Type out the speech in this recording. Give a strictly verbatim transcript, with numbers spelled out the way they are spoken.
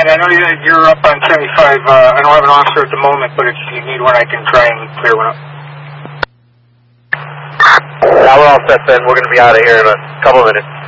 Matt, I know you're up on seventy-five. Uh, I don't have an officer at the moment, but if you need one, I can try and clear one up. Yeah, we're all set, Ben. We're going to be out of here in a couple of minutes.